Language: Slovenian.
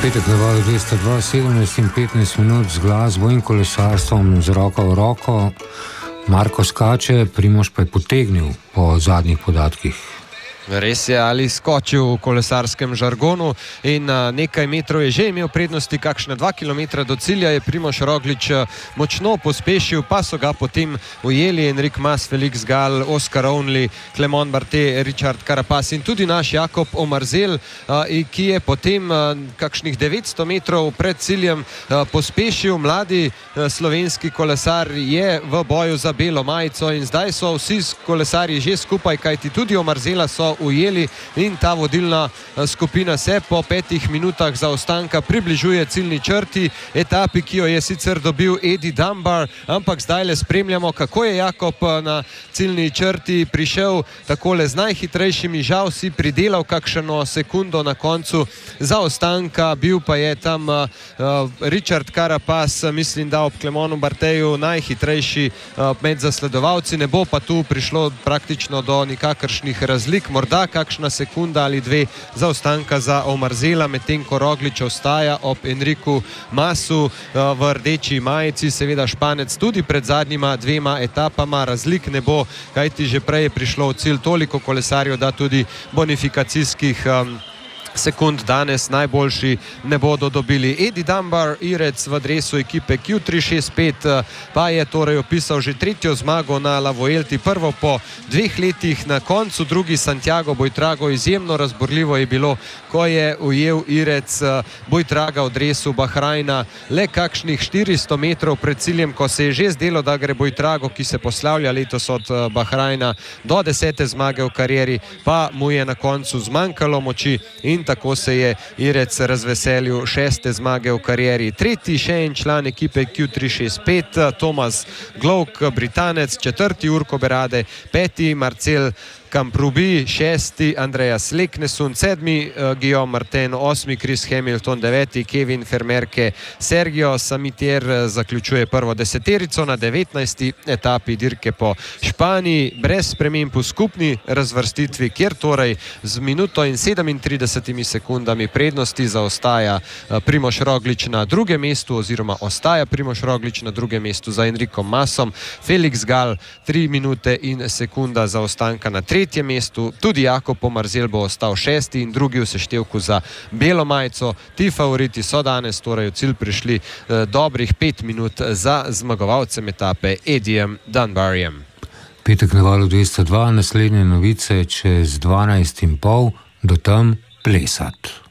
Petek na valu 202, 17 in 15 minut z glasbo in kolesarstvom z roko v roko. Marko skače, Primož pa je potegnil po zadnjih podatkih. Res je, ali skočil v kolesarskem žargonu in nekaj metrov je že imel prednosti, kakšne 2 km do cilja je Primož Roglič močno pospešil, pa so ga potem ujeli Enric Mas, Felix Gall, Oscar Onley, Clement Bardet, Richard Carapaz in tudi naš Jakob Omarzel, ki je potem kakšnih 900 metrov pred ciljem pospešil. Mladi slovenski kolesar je v boju za belo majico in zdaj so vsi kolesarji že skupaj, kajti tudi Omarzela so ujeli in ta vodilna skupina se po 5 minutah zaostanka približuje ciljni črti, etapi, ki jo je sicer dobil Eddie Dunbar, ampak zdaj le spremljamo, kako je Jakob na ciljni črti prišel takole z najhitrejšimi, žal si pridelal kakšno sekundo na koncu zaostanka, bil pa je tam Richard Carapaz, mislim, da ob Clementu Bardetu najhitrejši med zasledovalci, ne bo pa tu prišlo praktično do nikakršnih razlik, morda kakšna sekunda ali dve zaostanka za Omarzela, medtem ko Roglič ostaja ob Enricu Masu v rdeči majici, seveda Španec tudi pred zadnjima dvema etapama, razlik ne bo, kajti že prej je prišlo v cilj toliko kolesarjev, da tudi bonifikacijskih sekund danes najboljši ne bodo dobili. Eddie Dunbar, Irec v dresu ekipe Q365, pa je torej opisal že tretjo zmago na La Vuelti, prvo po 2 letih, na koncu drugi Santiago Buitrago. Izjemno razborljivo je bilo, ko je ujel Irec Buitraga v dresu Bahrajna le kakšnih 400 metrov pred ciljem, ko se je že zdelo, da gre Buitrago, ki se poslavlja letos od Bahrajna, do 10. zmage v karieri, pa mu je na koncu zmanjkalo moči in tako se je Irec razveselil 6. zmage v karieri. Tretji še en član ekipe Q365, Thomas Glouk, Britanec, 4. Urko Berade, 5. Marcel Kamprubi, 6. Andreas Leknesund, 7. Guillaume Martin, 8. Chris Hamilton, 9. Kevin Vermeerke, Sergio Samitier zaključuje prvo deseterico na 19. etapi dirke po Španiji, brez sprememb v skupni razvrstitvi, kjer torej z minuto in 37 sekundami prednosti zaostaja Primož Roglič na drugem mestu, oziroma ostaja Primož Roglič na drugem mestu za Enricom Masom, Felix Gall 3 minute in sekunda zaostanka na tretjem mestu, tudi Jakob Omarzel bo ostal 6. in drugi v seštevku za belo majico. Ti favoriti so danes torej v cilj prišli dobrih 5 minut za zmagovalcem etape Eddiem Dunbarjem. Petek na valu 202, naslednje novice čez 12:30, do tam plesat.